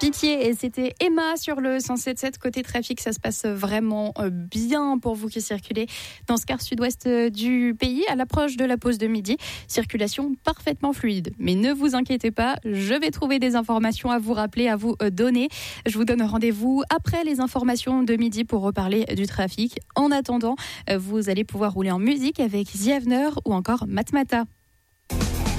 Pitié, et c'était Emma sur le 107.7. Côté trafic, ça se passe vraiment bien pour vous qui circulez dans ce quart sud-ouest du pays à l'approche de la pause de midi. Circulation parfaitement fluide. Mais ne vous inquiétez pas, je vais trouver des informations à vous rappeler, à vous donner. Je vous donne rendez-vous après les informations de midi pour reparler du trafic. En attendant, vous allez pouvoir rouler en musique avec The Avener ou encore Matmata.